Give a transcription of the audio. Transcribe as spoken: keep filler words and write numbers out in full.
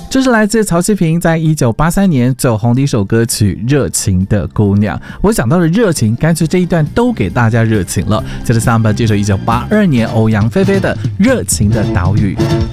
这是来自曹希平在一九八三年走红的一首歌曲《热情的姑娘》。我想到了热情，干脆这一段都给大家热情了。接着上半这首一九八二年欧阳菲菲的《热情的岛屿》。